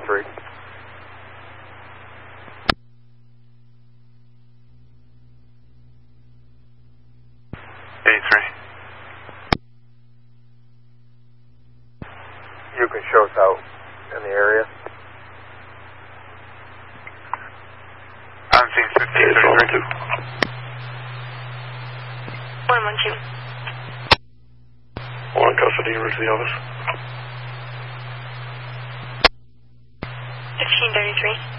83. 83. You can show us out in the area. I'm seeing 1533. 112. One custody, route to the office. 1533.